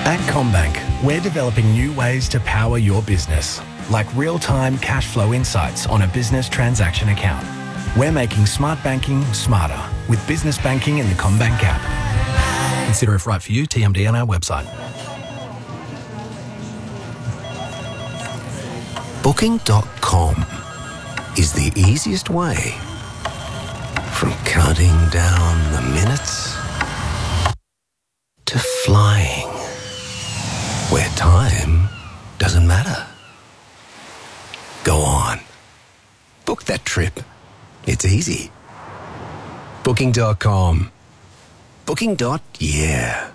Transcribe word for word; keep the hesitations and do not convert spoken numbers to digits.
At CommBank, we're developing new ways to power your business, like real-time cash flow insights on a business transaction account. We're making smart banking smarter with business banking in the CommBank app. Consider if right for you, T M D on our website. Booking dot com is the easiest way from counting down the minutes to flying where time doesn't matter. Go on. Book that trip. It's easy. Booking dot com. Booking. Yeah.